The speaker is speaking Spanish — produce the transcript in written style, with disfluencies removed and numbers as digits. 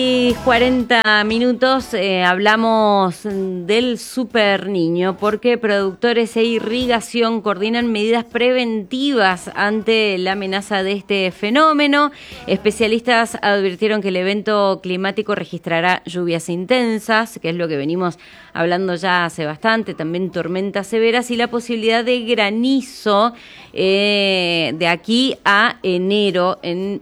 Y 40 minutos hablamos del Super Niño porque productores e irrigación coordinan medidas preventivas ante la amenaza de este fenómeno. Especialistas advirtieron que el evento climático registrará lluvias intensas, que es lo que venimos hablando ya hace bastante, también tormentas severas y la posibilidad de granizo de aquí a enero en